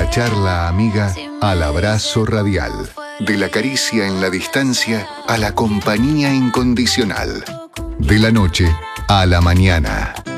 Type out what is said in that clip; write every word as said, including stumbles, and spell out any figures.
la charla amiga al abrazo radial. De la caricia en la distancia a la compañía incondicional. De la noche a la mañana.